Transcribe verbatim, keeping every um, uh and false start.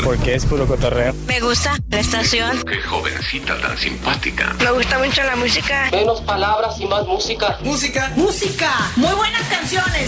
porque es puro cotorreo. Me gusta la estación. Qué jovencita tan simpática. Me gusta mucho la música. Menos palabras y más música. Música. Música. Muy buenas canciones.